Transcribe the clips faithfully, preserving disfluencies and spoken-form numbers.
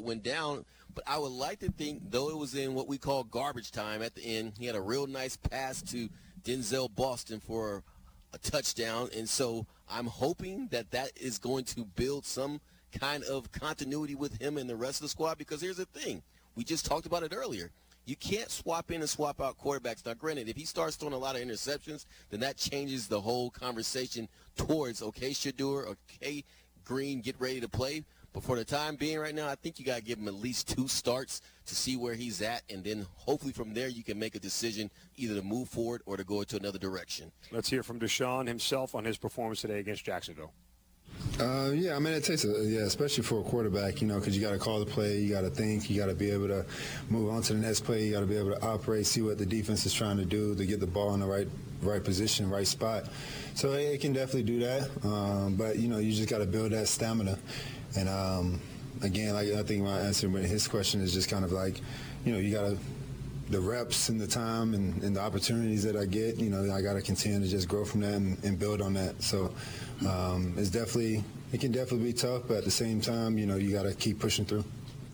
went down. But I would like to think, though it was in what we call garbage time at the end, he had a real nice pass to Denzel Boston for a touchdown. And so I'm hoping that that is going to build some kind of continuity with him and the rest of the squad, because here's the thing. We just talked about it earlier. You can't swap in and swap out quarterbacks. Now, granted, if he starts throwing a lot of interceptions, then that changes the whole conversation towards, okay, Shedeur, okay, Green, get ready to play. But for the time being right now, I think you got to give him at least two starts to see where he's at, and then hopefully from there you can make a decision either to move forward or to go into another direction. Let's hear from Deshaun himself on his performance today against Jacksonville. Uh, yeah, I mean, it takes a, yeah, especially for a quarterback, you know, because you got to call the play, you got to think, you got to be able to move on to the next play, you got to be able to operate, see what the defense is trying to do to get the ball in the right right position, right spot. So it, it can definitely do that, um, but, you know, you just got to build that stamina. And, um, again, like I think my answer with his question is just kind of like, you know, you got to, the reps and the time and, and the opportunities that I get, you know, I got to continue to just grow from that and, and build on that. So um, it's definitely, it can definitely be tough, but at the same time, you know, you got to keep pushing through.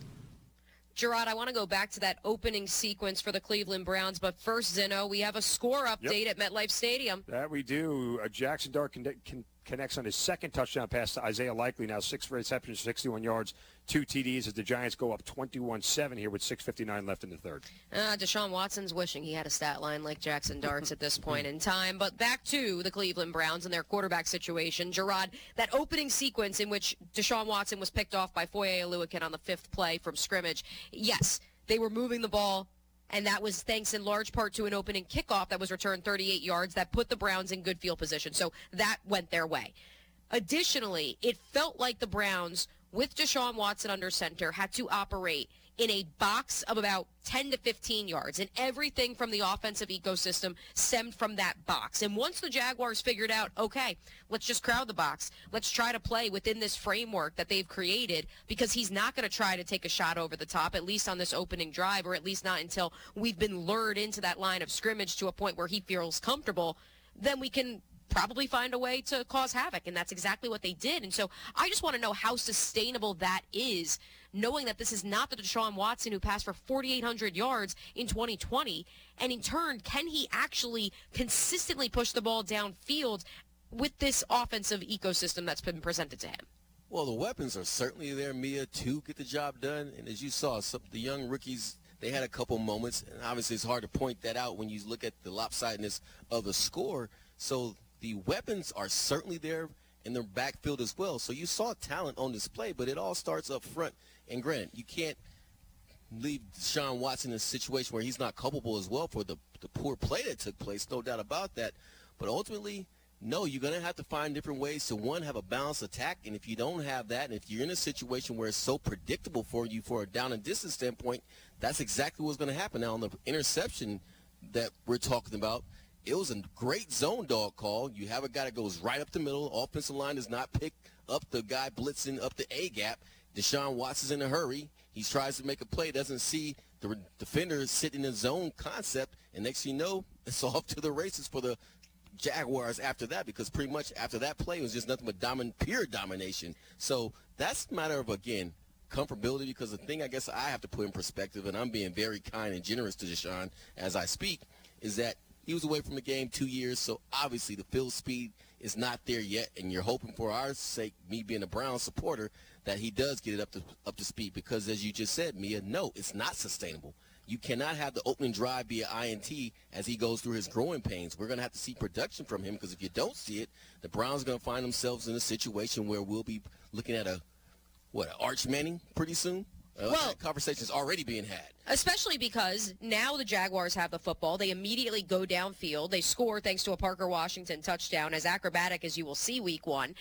Gerard, I want to go back to that opening sequence for the Cleveland Browns, but first, Zeno, we have a score update yep. at MetLife Stadium. That we do. Uh, Jackson Dart con- con- connects on his second touchdown pass to Isaiah Likely, now six receptions, sixty-one yards, two T Ds as the Giants go up twenty-one seven here with six fifty-nine left in the third. Uh, Deshaun Watson's wishing he had a stat line like Jackson Dart's at this point in time. But back to the Cleveland Browns and their quarterback situation. Gerard, that opening sequence in which Deshaun Watson was picked off by Foye Oluokun on the fifth play from scrimmage, yes, they were moving the ball, and that was thanks in large part to an opening kickoff that was returned thirty-eight yards that put the Browns in good field position. So that went their way. Additionally, it felt like the Browns, with Deshaun Watson under center, had to operate in a box of about ten to fifteen yards, and everything from the offensive ecosystem stemmed from that box. And once the Jaguars figured out, okay, let's just crowd the box, let's try to play within this framework that they've created, because he's not going to try to take a shot over the top, at least on this opening drive, or at least not until we've been lured into that line of scrimmage to a point where he feels comfortable, then we can probably find a way to cause havoc, and that's exactly what they did. And so I just want to know how sustainable that is, knowing that this is not the Deshaun Watson who passed for forty-eight hundred yards in twenty twenty, and in turn, can he actually consistently push the ball downfield with this offensive ecosystem that's been presented to him? Well, the weapons are certainly there, Mia, to get the job done, and as you saw, some, the young rookies, they had a couple moments, and obviously it's hard to point that out when you look at the lopsidedness of the score. So the weapons are certainly there in the backfield as well. So you saw talent on display, but it all starts up front. And granted, you can't leave Deshaun Watson in a situation where he's not culpable as well for the, the poor play that took place, no doubt about that. But ultimately, no, you're going to have to find different ways to, one, have a balanced attack. And if you don't have that, and if you're in a situation where it's so predictable for you for a down and distance standpoint, that's exactly what's going to happen. Now, on the interception that we're talking about, it was a great zone dog call. You have a guy that goes right up the middle. Offensive line does not pick up the guy blitzing up the A-gap. Deshaun Watson's in a hurry. He tries to make a play, doesn't see the defender sitting in zone concept, and next thing you know, it's off to the races for the Jaguars after that, because pretty much after that play it was just nothing but domin- pure domination. So that's a matter of, again, comfortability, because the thing I guess I have to put in perspective, and I'm being very kind and generous to Deshaun as I speak, is that he was away from the game two years, so obviously the field speed is not there yet, and you're hoping for our sake, me being a Browns supporter, that he does get it up to up to speed, because as you just said, Mia, no, it's not sustainable. You cannot have the opening drive be an I N T as he goes through his growing pains. We're going to have to see production from him, because if you don't see it, the Browns are going to find themselves in a situation where we'll be looking at a, what, an Arch Manning pretty soon? Uh, well, that conversation is already being had. Especially because now the Jaguars have the football. They immediately go downfield. They score thanks to a Parker Washington touchdown, as acrobatic as you will see week one.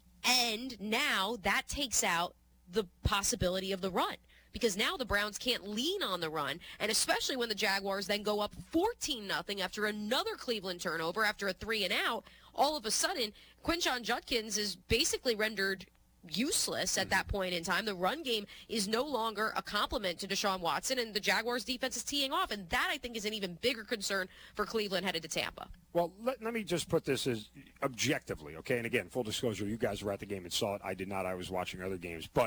And now that takes out the possibility of the run, because now the Browns can't lean on the run, and especially when the Jaguars then go up fourteen nothing after another Cleveland turnover after a three and out, all of a sudden Quinshon Judkins is basically rendered useless at that point in time. The run game is no longer a compliment to Deshaun Watson, and the Jaguars defense is teeing off, and that I think is an even bigger concern for Cleveland headed to Tampa. Well, let, let me just put this as objectively, okay? And again, full disclosure, you guys were at the game and saw it. I did not. I was watching other games. But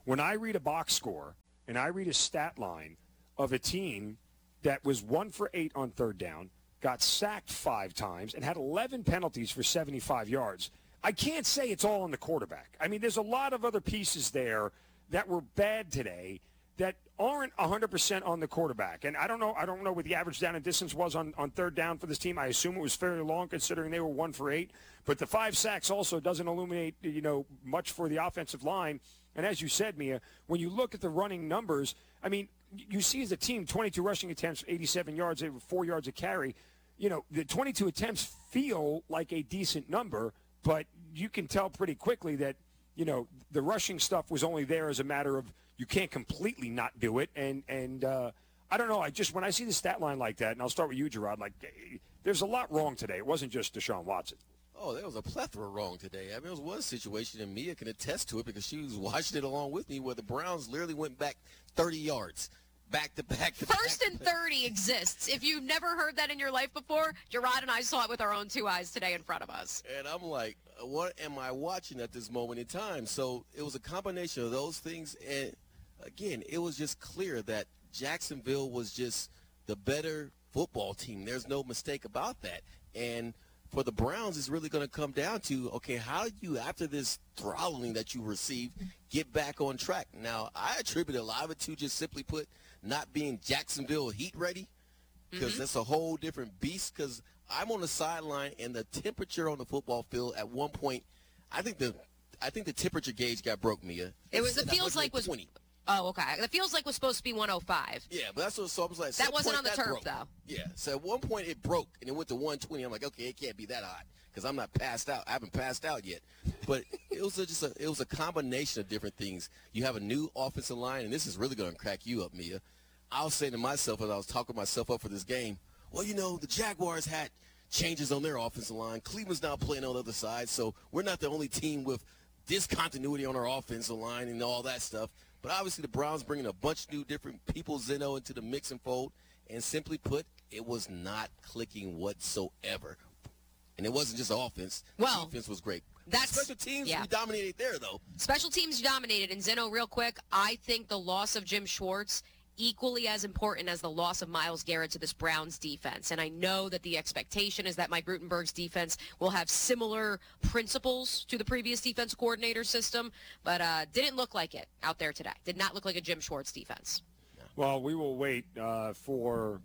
when I read a box score and I read a stat line of a team that was one for eight on third down, got sacked five times, and had eleven penalties for seventy-five yards, I can't say it's all on the quarterback. I mean, there's a lot of other pieces there that were bad today that aren't one hundred percent on the quarterback. And I don't know I don't know what the average down and distance was on, on third down for this team. I assume it was fairly long considering they were one for eight. But the five sacks also doesn't illuminate, you know, much for the offensive line. And as you said, Mia, when you look at the running numbers, I mean, you see as a team, twenty-two rushing attempts, eighty-seven yards, four yards a carry. You know, the twenty-two attempts feel like a decent number, but you can tell pretty quickly that, you know, the rushing stuff was only there as a matter of you can't completely not do it. And, and uh, I don't know. I just, when I see the stat line like that, and I'll start with you, Gerard, like, there's a lot wrong today. It wasn't just Deshaun Watson. Oh, there was a plethora wrong today. I mean, there was one situation, and Mia can attest to it because she was watching it along with me, where the Browns literally went back thirty yards. Back to back to First back and to back. thirty exists. If you've never heard that in your life before, Gerard and I saw it with our own two eyes today in front of us. And I'm like, what am I watching at this moment in time? So it was a combination of those things. And, again, it was just clear that Jacksonville was just the better football team. There's no mistake about that. And for the Browns, it's really going to come down to, okay, how do you, after this throttling that you received, get back on track? Now, I attribute a lot of it to, just simply put, not being Jacksonville heat ready, because mm-hmm. that's a whole different beast. Because I'm on the sideline, and the temperature on the football field at one point, I think the I think the temperature gauge got broke, Mia. It was. It feels like was. Oh, okay. It feels like was supposed to be one oh five. Yeah, but that's what so I was like. That wasn't point, on the turf, broke. though. Yeah, so at one point it broke, and it went to one twenty. I'm like, okay, it can't be that hot because I'm not passed out. I haven't passed out yet. But it was a, just a it was a combination of different things. You have a new offensive line, and this is really going to crack you up, Mia. I was saying to myself as I was talking myself up for this game, well, you know, the Jaguars had changes on their offensive line. Cleveland's now playing on the other side, so we're not the only team with discontinuity on our offensive line and all that stuff. But obviously the Browns bringing a bunch of new different people, Zeno, into the mix and fold, and simply put, it was not clicking whatsoever. And it wasn't just the offense. Well, the defense was great. That's, Special teams, yeah. we dominated there, though. Special teams dominated. And Zeno, real quick, I think the loss of Jim Schwartz equally as important as the loss of Myles Garrett to this Browns defense. And I know that the expectation is that Mike Rutenberg's defense will have similar principles to the previous defense coordinator system, but uh, didn't look like it out there today. Did not look like a Jim Schwartz defense. Well, we will wait uh, for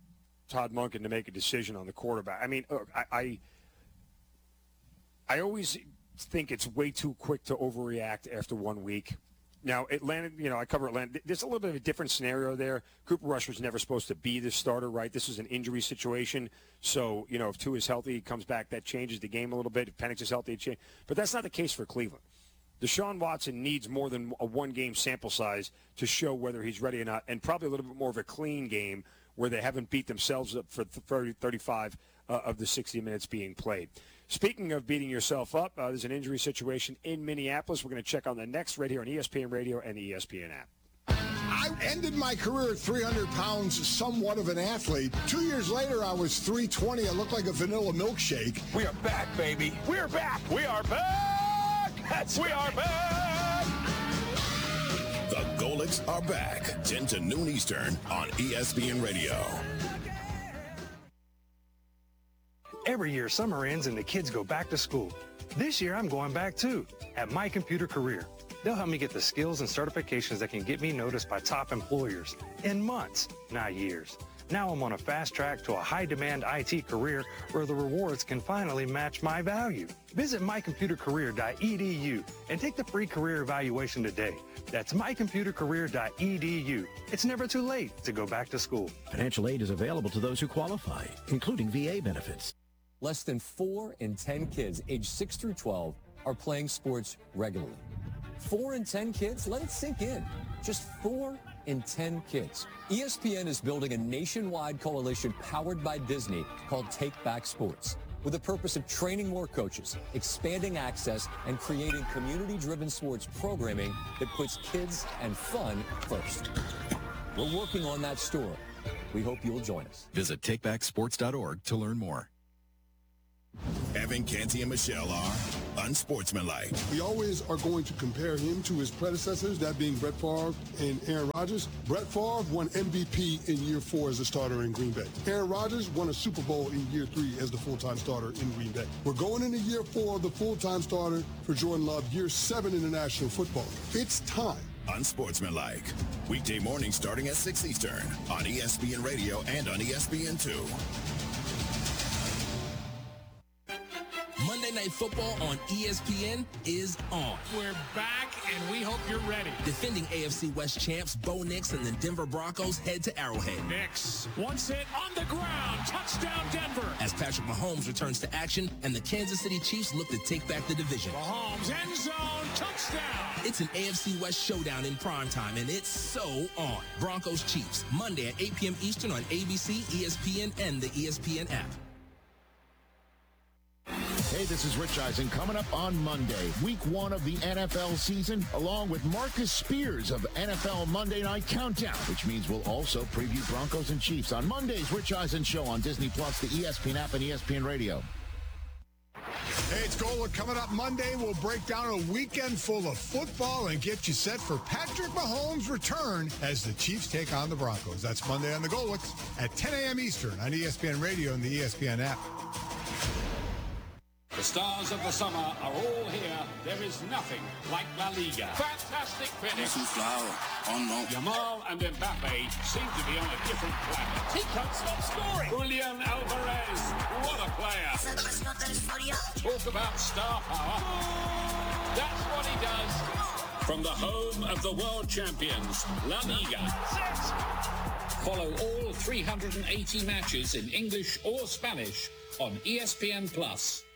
Todd Monken to make a decision on the quarterback. I mean, look, I, I, I always think it's way too quick to overreact after one week. Now, Atlanta, you know, I cover Atlanta. There's a little bit of a different scenario there. Cooper Rush was never supposed to be the starter, right? This is an injury situation. So, you know, if Tua is healthy, he comes back, that changes the game a little bit. If Penix is healthy, it changes. But that's not the case for Cleveland. Deshaun Watson needs more than a one-game sample size to show whether he's ready or not, and probably a little bit more of a clean game where they haven't beat themselves up for thirty, thirty-five uh, of the sixty minutes being played. Speaking of beating yourself up, uh, there's an injury situation in Minneapolis. We're going to check on the next right here on E S P N Radio and the E S P N app. I ended my career at three hundred pounds, somewhat of an athlete. Two years later, I was three twenty. I looked like a vanilla milkshake. We are back, baby. We're back. We are back. That's we are back. The Golics are back. ten to noon Eastern on E S P N Radio. Every year, summer ends and the kids go back to school. This year, I'm going back too, at My Computer Career. They'll help me get the skills and certifications that can get me noticed by top employers in months, not years. Now I'm on a fast track to a high-demand I T career where the rewards can finally match my value. Visit my computer career dot e d u and take the free career evaluation today. That's my computer career dot e d u. It's never too late to go back to school. Financial aid is available to those who qualify, including V A benefits. Less than four in ten kids aged six through twelve are playing sports regularly. Four in ten kids? Let it sink in. Just four in ten kids. E S P N is building a nationwide coalition powered by Disney called Take Back Sports, with the purpose of training more coaches, expanding access, and creating community-driven sports programming that puts kids and fun first. We're working on that story. We hope you'll join us. Visit take back sports dot org to learn more. Evan, Canty, and Michelle are unsportsmanlike. We always are going to compare him to his predecessors, that being Brett Favre and Aaron Rodgers. Brett Favre won M V P in year four as a starter in Green Bay. Aaron Rodgers won a Super Bowl in year three as the full-time starter in Green Bay. We're going into year four of the full-time starter for Jordan Love, year seven in the National Football. It's time. Unsportsmanlike. Weekday mornings starting at six Eastern on E S P N Radio and on E S P N two. Monday Night Football on E S P N is on. We're back, and we hope you're ready. Defending A F C West champs Bo Nix and the Denver Broncos head to Arrowhead. Nix, once hit on the ground, touchdown Denver. As Patrick Mahomes returns to action and the Kansas City Chiefs look to take back the division. Mahomes, end zone, touchdown. It's an A F C West showdown in primetime, and it's so on. Broncos Chiefs, Monday at eight p.m. Eastern on A B C, E S P N, and the E S P N app. Hey, this is Rich Eisen. Coming up on Monday, week one of the N F L season, along with Marcus Spears of N F L Monday Night Countdown, which means we'll also preview Broncos and Chiefs on Monday's Rich Eisen Show on Disney Plus, the E S P N app, and E S P N Radio. Hey, it's Golic. Coming up Monday, we'll break down a weekend full of football and get you set for Patrick Mahomes' return as the Chiefs take on the Broncos. That's Monday on the Golics at ten a.m. Eastern on E S P N Radio and the E S P N app. The stars of the summer are all here. There is nothing like La Liga. Fantastic finish. Yamal and Mbappe seem to be on a different planet. He can't stop scoring. Julian Alvarez, what a player. Talk about star power. That's what he does. From the home of the world champions, La Liga. Follow all three hundred eighty matches in English or Spanish on E S P N Plus.